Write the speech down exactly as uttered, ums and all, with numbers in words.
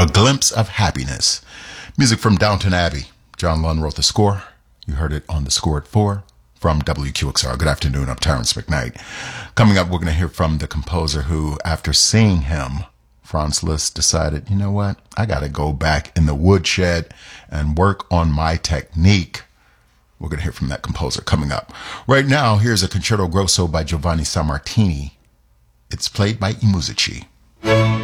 A Glimpse of Happiness. Music from Downton Abbey. John Lund wrote the score. You heard it on the score at four from W Q X R. Good afternoon. I'm Terrence McKnight. Coming up, we're going to hear from the composer who, after seeing him, Franz Liszt decided, you know what? I got to go back in the woodshed and work on my technique. We're going to hear from that composer coming up. Right now, here's a Concerto Grosso by Giovanni Sammartini. It's played by I Musici.